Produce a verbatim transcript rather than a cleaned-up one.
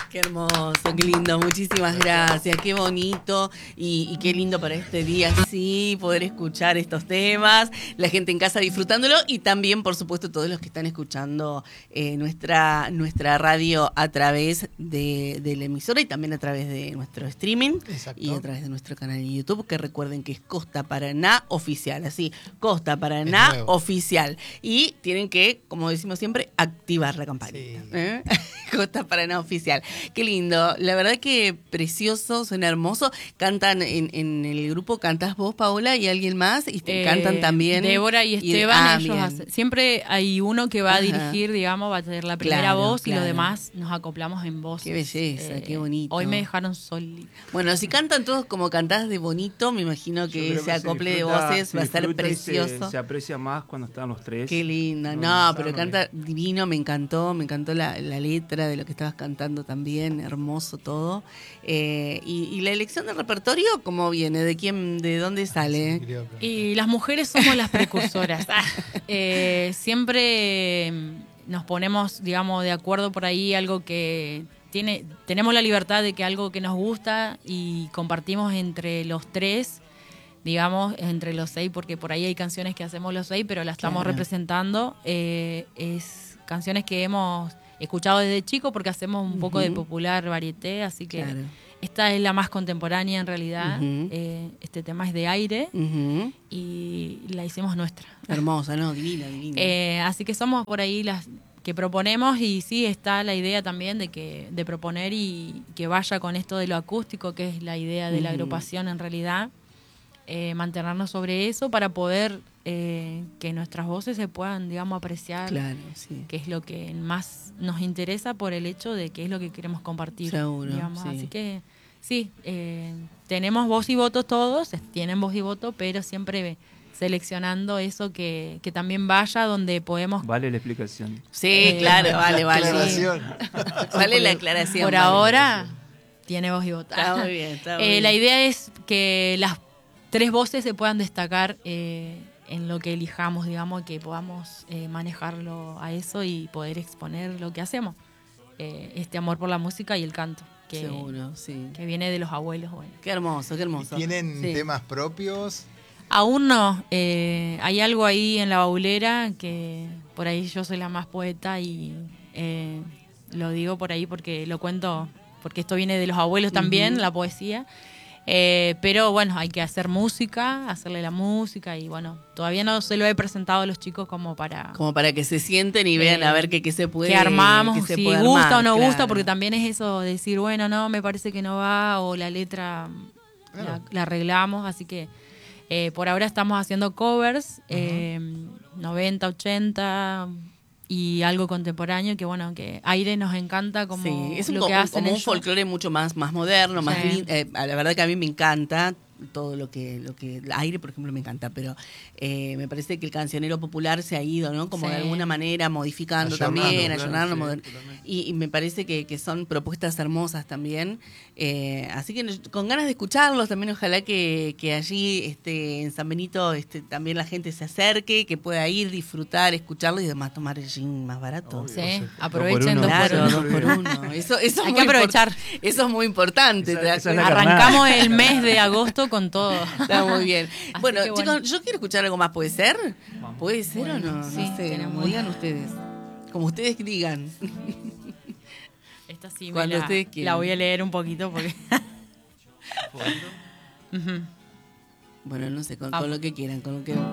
Qué hermoso, qué lindo, muchísimas gracias, qué bonito y, y qué lindo para este día, sí, poder escuchar estos temas, la gente en casa disfrutándolo y también, por supuesto, todos los que están escuchando eh, nuestra, nuestra radio a través de, de la emisora y también a través de nuestro streaming. Exacto. Y a través de nuestro canal de YouTube, que recuerden que es Costa Paraná Oficial, así, Costa Paraná Oficial. Y tienen que, como decimos siempre, activar la campanita. Sí. ¿Eh? Costa Paraná Oficial. Qué lindo, la verdad que precioso, suena hermoso. Cantan en, en el grupo, cantás vos, Paola, y alguien más, y te eh, cantan también. Débora y Esteban, y, ah, ellos hacen, siempre hay uno que va a dirigir, digamos, va a tener la primera claro, voz claro. y los demás nos acoplamos en voz. Qué belleza, eh, qué bonito. Hoy me dejaron solita. Bueno, si cantan todos como cantás de bonito, me imagino que ese acople de voces va a ser precioso. Se, se aprecia más cuando están los tres. Qué lindo, no, no pero canta bien. Divino, me encantó, me encantó la, la letra de lo que estabas cantando también, hermoso todo. Eh, y, y la elección del repertorio, ¿cómo viene? ¿De quién, de dónde sale? Y las mujeres somos las precursoras. eh, siempre nos ponemos, digamos, de acuerdo por ahí, algo que tiene, tenemos la libertad de que algo que nos gusta y compartimos entre los tres, digamos, entre los seis, porque por ahí hay canciones que hacemos los seis, pero las estamos claro. representando. Eh, es canciones que hemos escuchado desde chico porque hacemos un uh-huh. poco de popular varieté, así que claro. esta es la más contemporánea en realidad. Uh-huh. Eh, este tema es de Aire uh-huh. y la hicimos nuestra. Hermosa, ¿no? Divina, divina. Eh, así que somos por ahí las que proponemos y sí está la idea también de que de proponer y que vaya con esto de lo acústico, que es la idea de uh-huh. la agrupación en realidad. Eh, mantenernos sobre eso para poder eh, que nuestras voces se puedan, digamos, apreciar, claro, sí. que es lo que más nos interesa por el hecho de que es lo que queremos compartir. Seguro, digamos. Sí. Así que sí, eh, tenemos voz y voto todos, tienen voz y voto, pero siempre seleccionando eso que, que también vaya donde podemos... Vale la explicación. Sí, eh, claro, vale, vale. Aclaración. Vale la aclaración. Por vale ahora tiene voz y voto. Está muy bien, está muy eh, bien. La idea es que las tres voces se puedan destacar eh, en lo que elijamos, digamos, que podamos eh, manejarlo a eso y poder exponer lo que hacemos. Eh, este amor por la música y el canto. Que, Seguro, sí. Que viene de los abuelos. Bueno. Qué hermoso, qué hermoso. ¿Y ¿Tienen sí. temas propios? Aún no. Eh, hay algo ahí en la baulera que por ahí yo soy la más poeta y eh, lo digo por ahí porque lo cuento, porque esto viene de los abuelos también, uh-huh. la poesía. Eh, pero bueno, hay que hacer música, hacerle la música y bueno, todavía no se lo he presentado a los chicos como para... Como para que se sienten y vean eh, a ver qué, qué se puede... Que armamos, que se si puede gusta armar, o no claro. gusta, porque también es eso de decir, bueno, no, me parece que no va, o la letra claro. la, la arreglamos, así que eh, por ahora estamos haciendo covers, uh-huh. eh, noventa, ochenta... y algo contemporáneo que bueno, que Aire nos encanta como sí, es un, lo que un, hacen como un ellos. folclore mucho más, más moderno, más sí. lindo. Eh, la verdad que a mí me encanta todo lo que, lo que Aire, por ejemplo, me encanta, pero eh, me parece que el cancionero popular se ha ido, ¿no? Como sí. de alguna manera modificando Ayornando, también, ayornando, claro, sí, y, y me parece que, que son propuestas hermosas también. Eh, así que con ganas de escucharlos también, ojalá que, que allí este, en San Benito este, también la gente se acerque, que pueda ir, disfrutar, escucarlo y además tomar el gin más barato. Sí, sí. Aprovechen dos por uno. Dos por uno. Eso, eso hay que aprovechar. Eso es muy importante. Esa, esa es Arrancamos el mes de agosto con todo. Está muy bien. Bueno, bueno, chicos, yo quiero escuchar algo más. ¿Puede ser? ¿Puede ser bueno, o no? Sí, no sé, como digan ustedes. Como ustedes digan. Esta sí Cuando me ustedes la, la voy a leer un poquito porque... uh-huh. Bueno, no sé, con, con lo que quieran, con lo que...